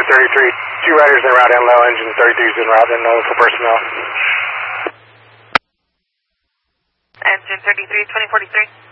33. 2 riders en route and low, engine 33 is en route and low for personnel. Engine 33, 2043.